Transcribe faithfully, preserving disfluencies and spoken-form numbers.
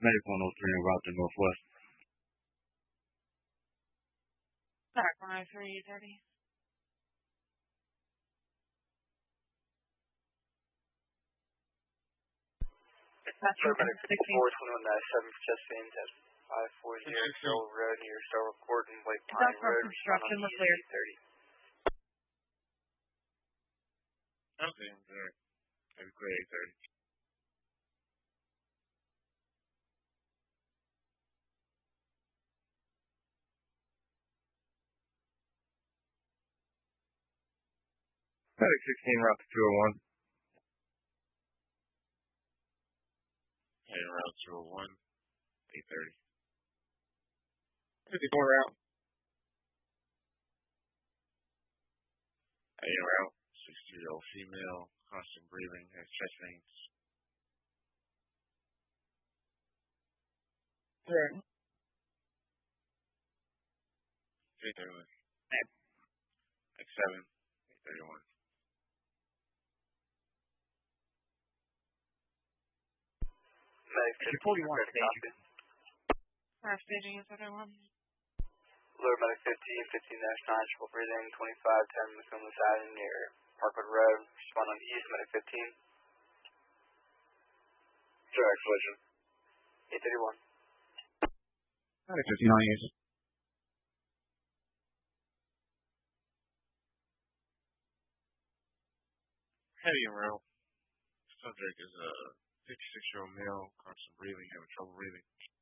Medic one oh three en route to Northwest. Back one oh three, thirty. That's Paramedic fifty-four, twenty-one dash seven for chest pains at five forty Shell Road near Starville Court and Lake Pine Road. Construction was clear. thirty. Okay, alright. Have a great eight thirty. Medic sixteen route to two oh one. Heading route two oh one, eight thirty. fifty-four route. Heading route sixty-year-old female, constant breathing, has chest pains. Right. eight thirty-one. X seven, eight thirty-one. Medic forty-one, staging. Our staging is other one. Lower Medic fifteen, fifteen dash nine, triple breathing, twenty-five, ten McComas Avenue near Parkwood Road. Respond on east, Medic fifteen. Track collision. eight thirty-one. Medic fifteen on east. Heading route. Subject is a fifty-six-year-old male, constant breathing, having trouble breathing.